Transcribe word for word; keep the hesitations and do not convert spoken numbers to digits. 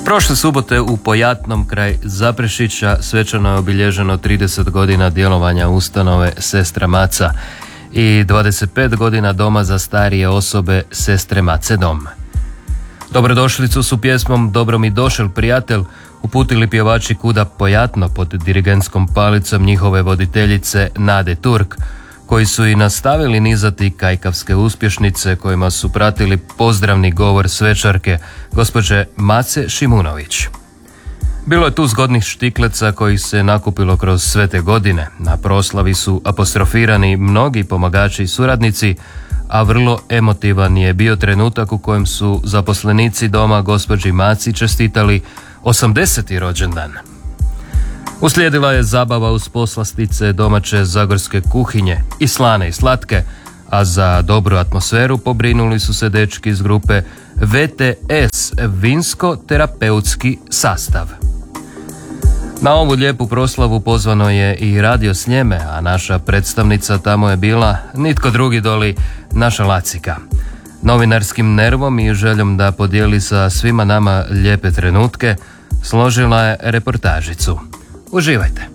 Prošle subote u Pojatnom kraj Zaprešića svečano je obilježeno trideset godina djelovanja ustanove Sestra Maca i dvadeset pet godina doma za starije osobe Sestre Mace dom. Dobrodošlicu su pjesmom Dobro mi došel prijatelj uputili pjevači Kuda Pojatno pod dirigentskom palicom njihove voditeljice Nade Turk, koji su i nastavili nizati kajkavske uspješnice kojima su pratili pozdravni govor svečarke gospođe Mace Šimunović. Bilo je tu zgodnih štikleca kojih se nakupilo kroz sve te godine. Na proslavi su apostrofirani mnogi pomagači i suradnici, a vrlo emotivan je bio trenutak u kojem su zaposlenici doma gospođi Maci čestitali osamdeseti rođendan. Uslijedila je zabava uz poslastice domaće zagorske kuhinje, i slane i slatke, a za dobru atmosferu pobrinuli su se dečki iz grupe V T S, vinsko-terapeutski sastav. Na ovu lijepu proslavu pozvano je i Radio Sljeme, a naša predstavnica tamo je bila nitko drugi doli naša Lacika. Novinarskim nervom i željom da podijeli sa svima nama lijepe trenutke, složila je reportažicu. Uživajte.